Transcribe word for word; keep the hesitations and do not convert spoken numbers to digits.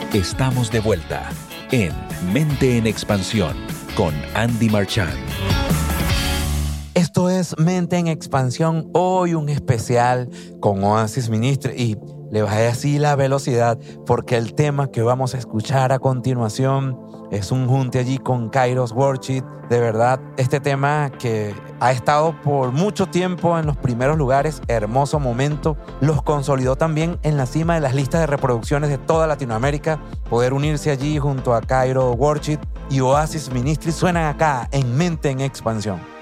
Estamos de vuelta en Mente en Expansión con Andy Marchand. Esto es Mente en Expansión, hoy un especial con Oasis Ministry y le bajé así la velocidad porque el tema que vamos a escuchar a continuación es un junte allí con Kairos Worship. De verdad, este tema que ha estado por mucho tiempo en los primeros lugares, hermoso momento, los consolidó también en la cima de las listas de reproducciones de toda Latinoamérica. Poder unirse allí junto a Kairos Worship y Oasis Ministry suenan acá en Mente en Expansión.